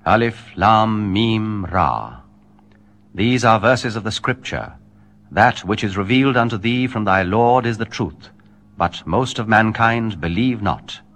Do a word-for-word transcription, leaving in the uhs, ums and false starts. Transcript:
Alif, Lam, Mim, Ra. These are verses of the Scripture. That which is revealed unto thee from thy Lord is the truth, but most of mankind believe not.